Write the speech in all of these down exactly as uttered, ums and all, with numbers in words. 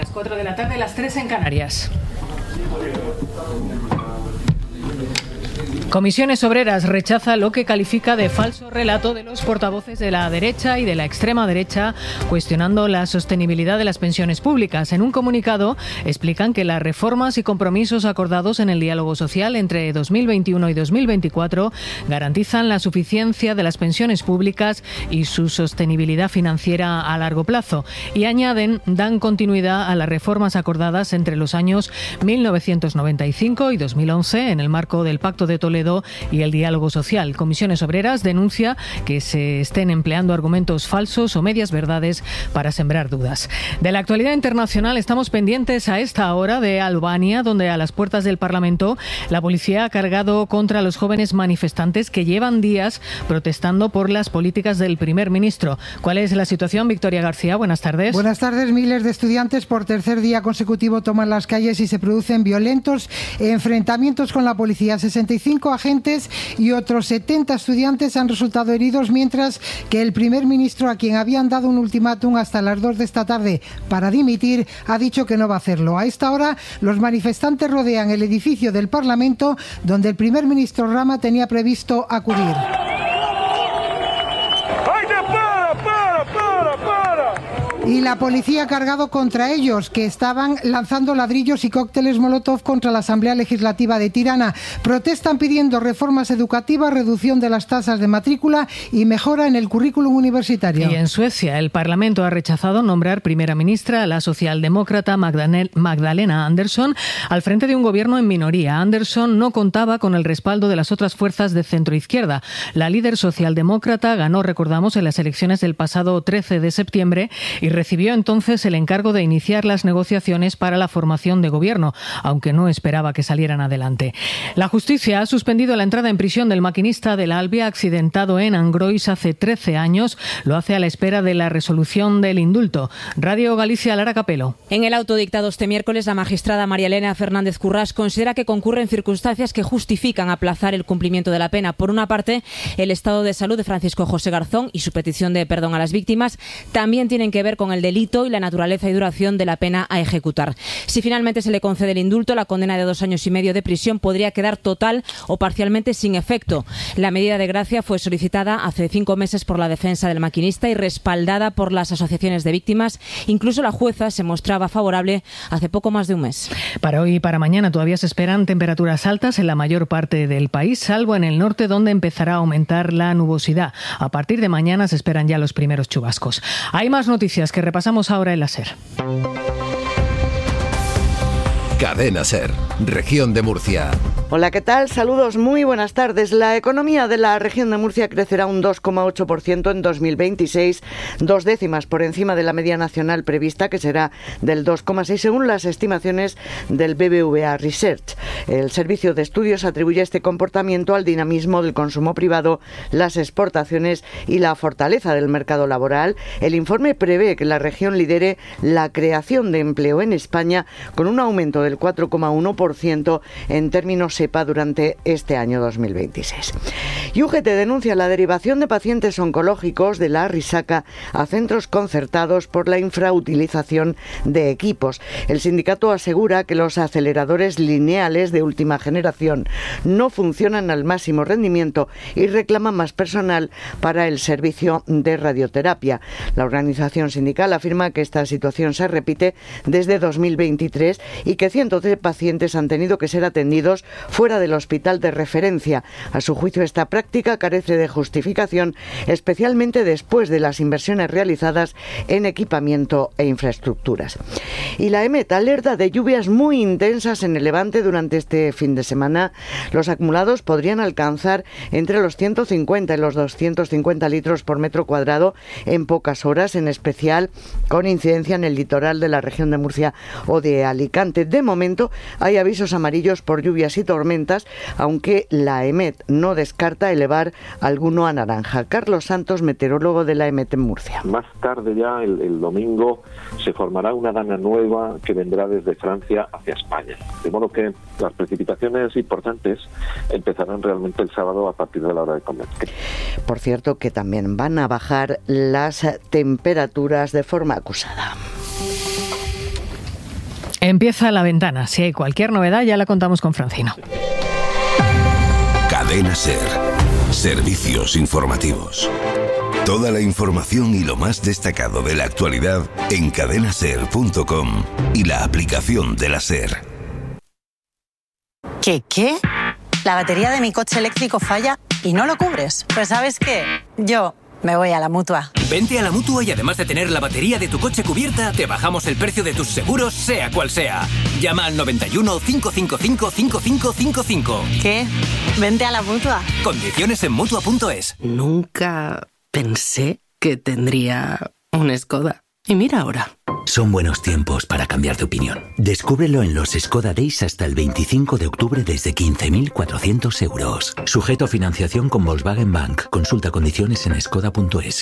las cuatro de la tarde, las tres en Canarias. Comisiones Obreras rechaza lo que califica de falso relato de los portavoces de la derecha y de la extrema derecha, cuestionando la sostenibilidad de las pensiones públicas. En un comunicado explican que las reformas y compromisos acordados en el diálogo social entre dos mil veintiuno y dos mil veinticuatro garantizan la suficiencia de las pensiones públicas y su sostenibilidad financiera a largo plazo. Y añaden, dan continuidad a las reformas acordadas entre los años mil novecientos noventa y cinco y dos mil once en el marco del Pacto de Toledo y el diálogo social. Comisiones Obreras denuncia que se estén empleando argumentos falsos o medias verdades para sembrar dudas. De la actualidad internacional estamos pendientes a esta hora de Albania, donde a las puertas del Parlamento la policía ha cargado contra los jóvenes manifestantes que llevan días protestando por las políticas del primer ministro. ¿Cuál es la situación, Victoria García? Buenas tardes. Buenas tardes. Miles de estudiantes por tercer día consecutivo toman las calles y se producen violentos enfrentamientos con la policía. sesenta y cinco agentes y otros setenta estudiantes han resultado heridos, mientras que el primer ministro, a quien habían dado un ultimátum hasta las dos de esta tarde para dimitir, ha dicho que no va a hacerlo. A esta hora, los manifestantes rodean el edificio del Parlamento, donde el primer ministro Rama tenía previsto acudir. Y la policía ha cargado contra ellos, que estaban lanzando ladrillos y cócteles molotov contra la Asamblea Legislativa de Tirana. Protestan pidiendo reformas educativas, reducción de las tasas de matrícula y mejora en el currículum universitario. Y en Suecia, el Parlamento ha rechazado nombrar primera ministra a la socialdemócrata Magdalena Andersson al frente de un gobierno en minoría. Andersson no contaba con el respaldo de las otras fuerzas de centroizquierda. La líder socialdemócrata ganó, recordamos, en las elecciones del pasado trece de septiembre y recibió entonces el encargo de iniciar las negociaciones para la formación de gobierno, aunque no esperaba que salieran adelante. La justicia ha suspendido la entrada en prisión del maquinista del Albia accidentado en Angrois hace trece años. Lo hace a la espera de la resolución del indulto. Radio Galicia, Lara Capelo. En el auto dictado este miércoles, la magistrada María Elena Fernández Currás considera que concurren circunstancias que justifican aplazar el cumplimiento de la pena. Por una parte, el estado de salud de Francisco José Garzón y su petición de perdón a las víctimas también tienen que ver con el delito y la naturaleza y duración de la pena a ejecutar. Si finalmente se le concede el indulto, la condena de dos años y medio de prisión podría quedar total o parcialmente sin efecto. La medida de gracia fue solicitada hace cinco meses por la defensa del maquinista y respaldada por las asociaciones de víctimas. Incluso la jueza se mostraba favorable hace poco más de un mes. Para hoy y para mañana todavía se esperan temperaturas altas en la mayor parte del país, salvo en el norte, donde empezará a aumentar la nubosidad. A partir de mañana se esperan ya los primeros chubascos. Hay más noticias que repasamos ahora en la SER. Cadena SER, Región de Murcia. Hola, ¿qué tal? Saludos, muy buenas tardes. La economía de la región de Murcia crecerá un dos coma ocho por ciento en dos mil veintiséis, dos décimas por encima de la media nacional prevista, que será del dos coma seis según las estimaciones del B B V A Research. El servicio de estudios atribuye este comportamiento al dinamismo del consumo privado, las exportaciones y la fortaleza del mercado laboral. El informe prevé que la región lidere la creación de empleo en España con un aumento del cuatro coma uno por ciento en términos SEPA durante este año dos mil veintiséis. Y U G T denuncia la derivación de pacientes oncológicos de la risaca a centros concertados por la infrautilización de equipos. El sindicato asegura que los aceleradores lineales de última generación no funcionan al máximo rendimiento y reclama más personal para el servicio de radioterapia. La organización sindical afirma que esta situación se repite desde dos mil veintitrés y que cientos de pacientes han tenido que ser atendidos fuera del hospital de referencia. A su juicio, esta práctica carece de justificación, especialmente después de las inversiones realizadas en equipamiento e infraestructuras. Y la EMET alerta de lluvias muy intensas en el Levante durante este fin de semana. Los acumulados podrían alcanzar entre los ciento cincuenta y los doscientos cincuenta litros por metro cuadrado en pocas horas, en especial con incidencia en el litoral de la región de Murcia o de Alicante. De momento hay avisos amarillos por lluvias y tormentas, aunque la EMET no descarta elevar alguno a naranja. Carlos Santos, meteorólogo de la EMET en Murcia. Más tarde ya, el, el domingo, se formará una dana nueva que vendrá desde Francia hacia España. De modo que las precipitaciones importantes empezarán realmente el sábado a partir de la hora de comer. Por cierto, que también van a bajar las temperaturas de forma acusada. Empieza La Ventana. Si hay cualquier novedad, ya la contamos con Francino. Cadena SER. Servicios informativos. Toda la información y lo más destacado de la actualidad en cadena ser punto com y la aplicación de la SER. ¿Qué qué? La batería de mi coche eléctrico falla y no lo cubres. Pues ¿sabes qué? Yo me voy a la Mutua. Vente a la Mutua y además de tener la batería de tu coche cubierta, te bajamos el precio de tus seguros, sea cual sea. Llama al noventa y uno, cinco cinco cinco, cinco cinco cinco cinco. ¿Qué? Vente a la Mutua. Condiciones en Mutua punto es. Nunca pensé que tendría un Skoda. Y mira ahora. Son buenos tiempos para cambiar de opinión. Descúbrelo en los Skoda Days hasta el veinticinco de octubre desde quince mil cuatrocientos euros. Sujeto a financiación con Volkswagen Bank. Consulta condiciones en skoda punto es.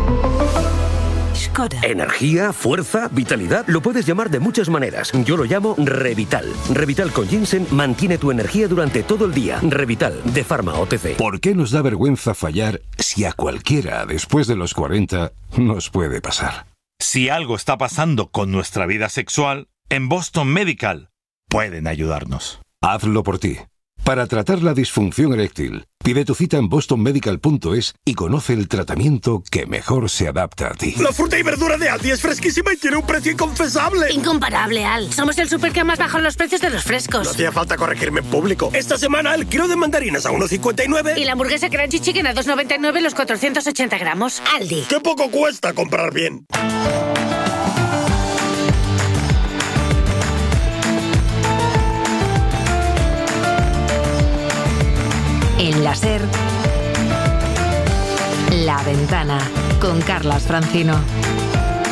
Skoda. Energía, fuerza, vitalidad. Lo puedes llamar de muchas maneras. Yo lo llamo Revital. Revital con ginseng mantiene tu energía durante todo el día. Revital, de Pharma O T C. ¿Por qué nos da vergüenza fallar si a cualquiera después de los cuarenta nos puede pasar? Si algo está pasando con nuestra vida sexual, en Boston Medical pueden ayudarnos. Hazlo por ti. Para tratar la disfunción eréctil, pide tu cita en boston medical punto es y conoce el tratamiento que mejor se adapta a ti. La fruta y verdura de Aldi es fresquísima y tiene un precio inconfesable. Incomparable, Al. Somos el súper que más bajan los precios de los frescos. No hacía falta corregirme en público. Esta semana el kilo de mandarinas a uno cincuenta y nueve. Y la hamburguesa Crunchy Chicken a dos noventa y nueve los cuatrocientos ochenta gramos. Aldi. ¡Qué poco cuesta comprar bien! En la SER, La Ventana, con Carlas Francino.